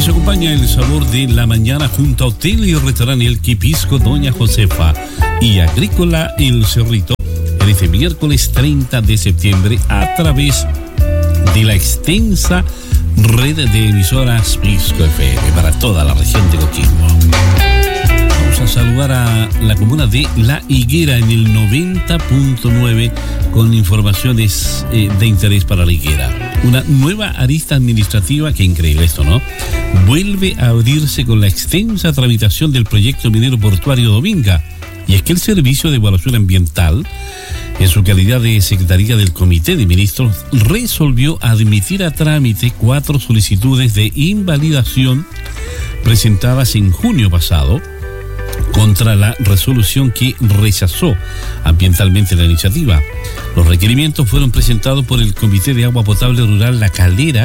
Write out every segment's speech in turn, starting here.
Se acompaña el sabor de la mañana junto a Hotel y Restaurante El Pisco Doña Josefa y Agrícola El Cerrito en este miércoles 30 de septiembre a través de la extensa red de emisoras Pisco FM para toda la región de Coquimbo. Vamos a saludar a la comuna de La Higuera en el 90.9 con informaciones de interés para La Higuera. Una nueva arista administrativa, que increíble esto, ¿no? Vuelve a abrirse con la extensa tramitación del proyecto minero portuario Dominga. Y es que el Servicio de Evaluación Ambiental, en su calidad de Secretaría del Comité de Ministros, resolvió admitir a trámite 4 solicitudes de invalidación presentadas en junio pasado contra la resolución que rechazó ambientalmente la iniciativa. Los requerimientos fueron presentados por el Comité de Agua Potable Rural La Caleta,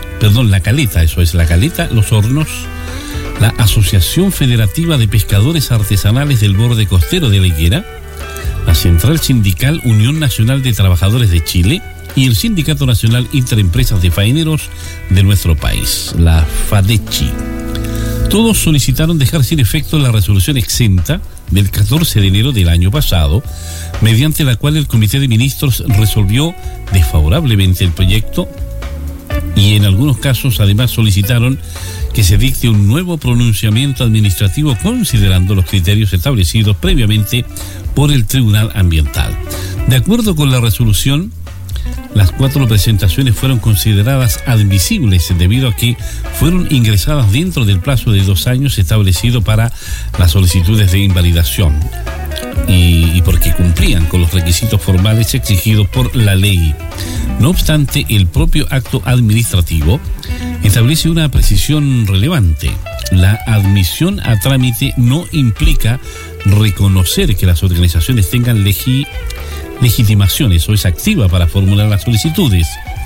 Los Hornos, la Asociación Federativa de Pescadores Artesanales del Borde Costero de La Higuera, la Central Sindical Unión Nacional de Trabajadores de Chile y el Sindicato Nacional Interempresas de Faeneros de nuestro país, la FADECHI. Todos solicitaron dejar sin efecto la resolución exenta del 14 de enero del año pasado, mediante la cual el Comité de Ministros resolvió desfavorablemente el proyecto y en algunos casos además solicitaron que se dicte un nuevo pronunciamiento administrativo considerando los criterios establecidos previamente por el Tribunal Ambiental. De acuerdo con la resolución, las 4 presentaciones fueron consideradas admisibles debido a que fueron ingresadas dentro del plazo de 2 años establecido para las solicitudes de invalidación y porque cumplían con los requisitos formales exigidos por la ley. No obstante, el propio acto administrativo establece una precisión relevante. La admisión a trámite no implica reconocer que las organizaciones tengan legitimación, eso es activa para formular las solicitudes.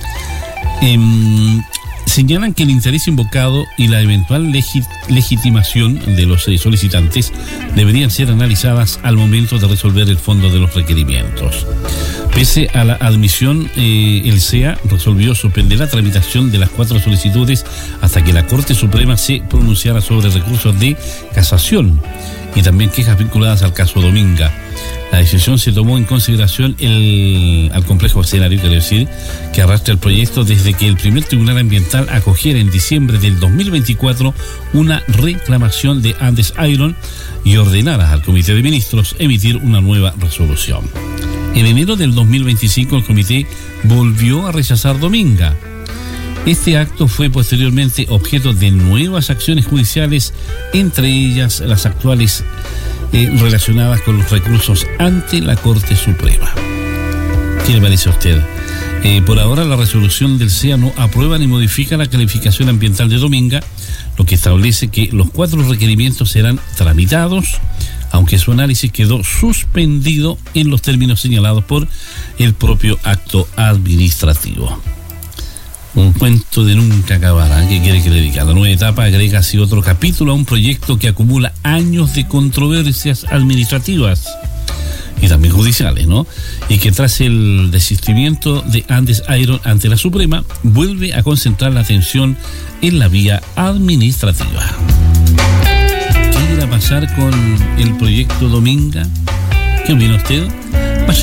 Señalan que el interés invocado y la eventual legitimación de los solicitantes deberían ser analizadas al momento de resolver el fondo de los requerimientos. Pese a la admisión, el CEA resolvió suspender la tramitación de las 4 solicitudes hasta que la Corte Suprema se pronunciara sobre recursos de casación y también quejas vinculadas al caso Dominga. La decisión se tomó en consideración al complejo escenario, quiero decir, que arrastra el proyecto desde que el primer Tribunal Ambiental acogiera en diciembre del 2024 una reclamación de Andes Iron y ordenara al Comité de Ministros emitir una nueva resolución. En enero del 2025 el Comité volvió a rechazar Dominga. Este acto fue posteriormente objeto de nuevas acciones judiciales, entre ellas las actuales relacionadas con los recursos ante la Corte Suprema. ¿Qué le parece a usted? Por ahora la resolución del CEA no aprueba ni modifica la calificación ambiental de Dominga, lo que establece que los 4 requerimientos serán tramitados, aunque su análisis quedó suspendido en los términos señalados por el propio acto administrativo. Un cuento de nunca acabar, ¿Qué quiere que le diga? La nueva etapa agrega así otro capítulo a un proyecto que acumula años de controversias administrativas y también judiciales, ¿no? Y que tras el desistimiento de Andes Iron ante la Suprema, vuelve a concentrar la atención en la vía administrativa. ¿Qué irá a pasar con el proyecto Dominga? ¿Qué opina usted? Más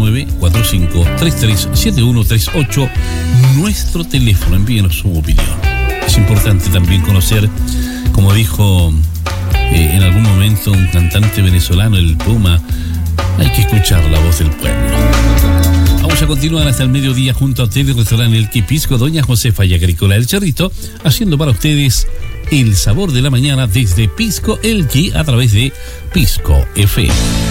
569-4533-7138, nuestro teléfono, envíenos su opinión. Es importante también conocer, como dijo en algún momento un cantante venezolano, el Puma, hay que escuchar la voz del pueblo. Vamos a continuar hasta el mediodía junto a Hotel y Restaurante El Pisco Doña Josefa y Agrícola El Cerrito, haciendo para ustedes el sabor de la mañana desde Pisco Elqui a través de Pisco FM.